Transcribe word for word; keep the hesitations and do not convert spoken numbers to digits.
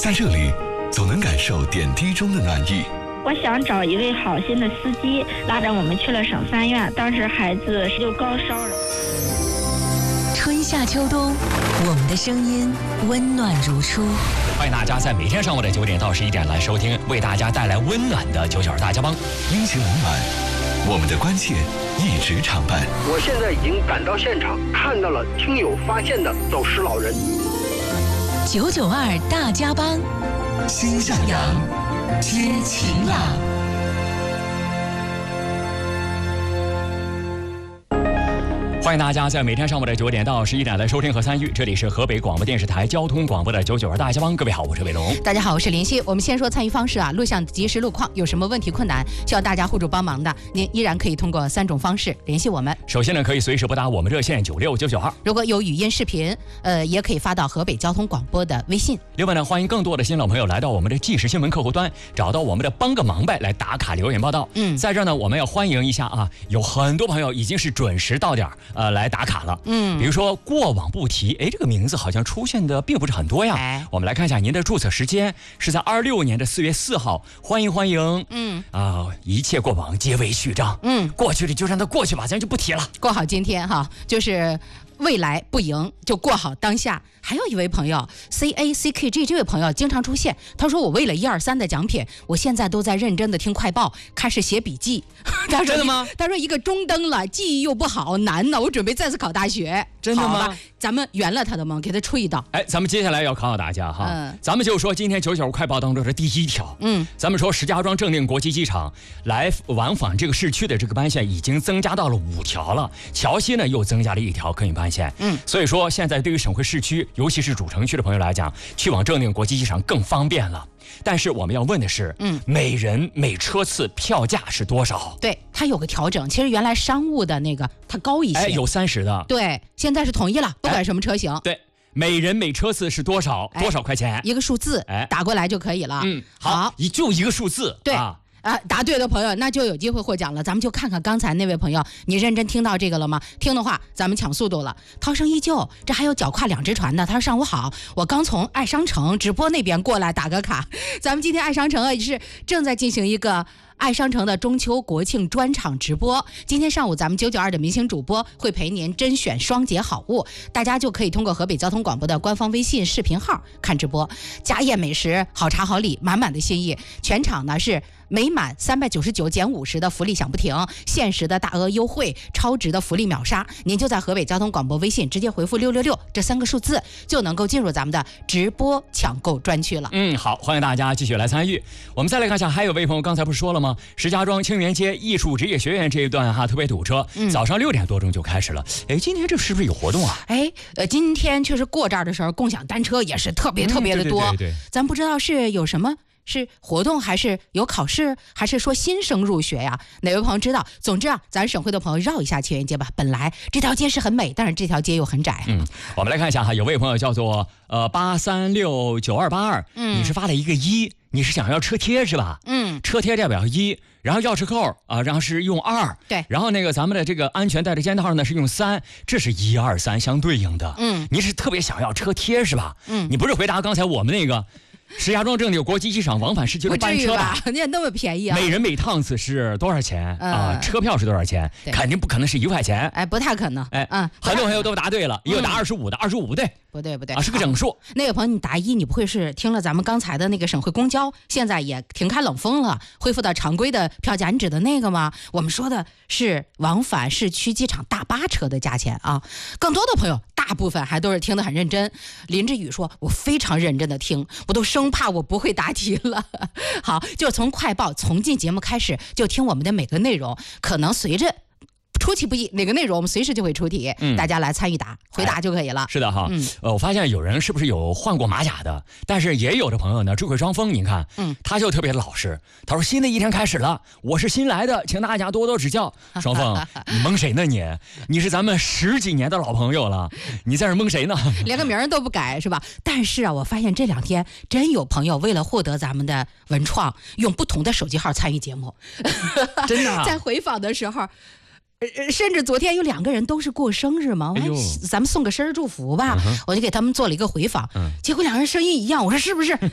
在这里总能感受点滴中的暖意。 我想找一位好心的司机，拉着我们去了省三院，当时孩子就高烧了。 春夏秋冬，我们的声音温暖如初。 欢迎大家在每天上午的九点到十一点来收听，为大家带来温暖的九九二大家帮。 阴晴冷暖，我们的关切一直常伴。 我现在已经赶到现场，看到了听友发现的走失老人。 九九二大家帮， 心向阳， 知晴朗。 欢迎大家在每天上午的九点到十一点来收听和参与，这里是河北广播电视台交通广播的九九二大家帮。各位好，我是伟龙。 大家好，我是林夕。我们先说参与方式啊，录像及时路况，有什么问题困难需要大家互助帮忙的，您依然可以通过三种方式联系我们。 首先呢，可以随时拨打我们热线九六九九二， 如果有语音视频，呃，也可以发到河北交通广播的微信。 另外呢，欢迎更多的新老朋友来到我们的即时新闻客户端，找到我们的帮个忙呗来打卡留言报道。 嗯， 在这儿呢，我们要欢迎一下啊，有很多朋友已经是准时到点呃来打卡了。 嗯， 比如说过往不提，哎，这个名字好像出现的并不是很多呀。 哎， 我们来看一下您的注册时间是在二六年的四月四号，欢迎欢迎。 嗯啊、呃，一切过往皆为序章。 嗯， 过去的就让它过去吧，咱就不提了。 过好今天哈，就是未来不迎，就过好当下。还有一位朋友 C A C K G 这位朋友经常出现，他说我为了一二三的奖品，我现在都在认真的听快报，开始写笔记。他说真的吗？ 他说一个中登了，记忆又不好，难呢，我准备再次考大学。 真的吗？ 好吧，咱们圆了他的梦，给他出一道。 哎，咱们接下来要考考大家哈， 嗯， 咱们就说今天九九快报当中的第一条， 嗯， 咱们说石家庄正定国际机场来往返这个市区的这个班线已经增加到了五条了，桥西呢又增加了一条客运班线， 嗯， 所以说现在对于省会市区，尤其是主城区的朋友来讲，去往正定国际机场更方便了。但是我们要问的是， 嗯， 每人每车次票价是多少？ 对，它有个调整，其实原来商务的那个它高一些， 哎，有三十的， 对，现在是统一了，不管什么车型， 哎、对，每人每车次是多少？ 哎、 多少块钱？ 一个数字， 哎， 打过来就可以了。 嗯， 好， 好一就一个数字， 对。 啊啊，答对的朋友那就有机会获奖了。咱们就看看刚才那位朋友，你认真听到这个了吗？听的话，咱们抢速度了。涛声依旧，这还有脚跨两只船的。他说上午好，我刚从爱商城直播那边过来打个卡。咱们今天爱商城啊是正在进行一个爱商城的中秋国庆专场直播，今天上午咱们九九二的明星主播会陪您甄选双节好物，大家就可以通过河北交通广播的官方微信视频号看直播，家宴美食、好茶好礼，满满的心意。全场呢是每满三百九十九减五十的福利享不停，限时的大额优惠，超值的福利秒杀。您就在河北交通广播微信直接回复六六六这三个数字，就能够进入咱们的直播抢购专区了。 嗯，好，欢迎大家继续来参与。我们再来看一下，还有位朋友刚才不是说了吗？石家庄清源街艺术职业学院这一段哈特别堵车， 嗯、 早上六点多钟就开始了。哎，今天这是不是有活动啊？ 哎，呃，今天确实过这儿的时候，共享单车也是特别特别的多。 嗯、对对对对咱不知道是有什么。是活动还是有考试，还是说新生入学呀？哪位朋友知道？总之啊，咱省会的朋友绕一下清源街吧。本来这条街是很美，但是这条街又很窄。 嗯，我们来看一下哈，有位朋友叫做呃八三六九二八二，你是发了一个一，你是想要车贴是吧？ 嗯， 车贴代表一，然后钥匙扣啊、呃，然后是用二， 对， 然后那个咱们的这个安全带的肩套呢是用三，这是一二三相对应的。 嗯， 你是特别想要车贴是吧？ 嗯， 你不是回答刚才我们那个。石家庄正定国际机场往返市区的班车吧？ 你也那么便宜啊？ 每人每趟次是多少钱、 嗯、 啊？车票是多少钱？肯定不可能是一块钱。 哎，不太可能。 哎， 嗯， 很多朋友都答对了，也有答二十五的，二十五不对， 不对不对啊，是个整数。 那个朋友，你答一，你不会是听了咱们刚才的那个省会公交现在也停开冷风了，恢复到常规的票价？你指的那个吗？我们说的是往返市区机场大巴车的价钱啊。更多的朋友，大部分还都是听得很认真。林志宇说：“我非常认真的听，我都生怕我不会答题了。”好，就从快报从进节目开始就听我们的每个内容，可能随着出其不意，哪个内容我们随时就会出题、嗯、大家来参与答回答就可以了、 哎、是的哈、 嗯、 呃，我发现有人是不是有换过马甲的，但是也有的朋友呢智慧双峰，你看嗯，他就特别老实，他说新的一天开始了，我是新来的，请大家多多指教。双峰你蒙谁呢你你是咱们十几年的老朋友了，你在这蒙谁呢？ 连个名儿都不改是吧？但是啊，我发现这两天真有朋友为了获得咱们的文创，用不同的手机号参与节目。 真的、啊、 在回访的时候呃，甚至昨天有两个人都是过生日嘛，我说、哎、咱们送个生日祝福吧、嗯，我就给他们做了一个回访、嗯，结果两人声音一样，我说是不是